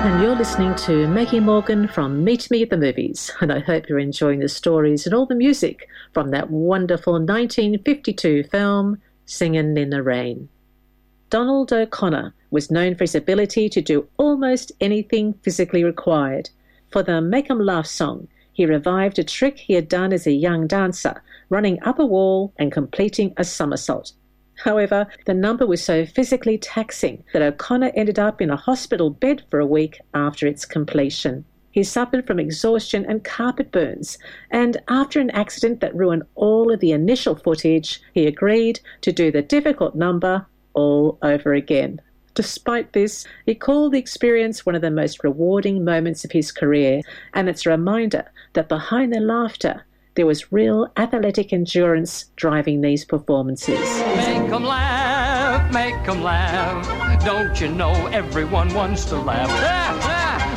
And you're listening to Maggie Morgan from Meet Me at the Movies, and I hope you're enjoying the stories and all the music from that wonderful 1952 film, Singin' in the Rain. Donald O'Connor was known for his ability to do almost anything physically required. For the Make 'Em Laugh song, he revived a trick he had done as a young dancer, running up a wall and completing a somersault. However, the number was so physically taxing that O'Connor ended up in a hospital bed for a week after its completion. He suffered from exhaustion and carpet burns, and after an accident that ruined all of the initial footage, he agreed to do the difficult number all over again. Despite this, he called the experience one of the most rewarding moments of his career, and it's a reminder that behind the laughter, there was real athletic endurance driving these performances. Make 'em laugh, don't you know everyone wants to laugh?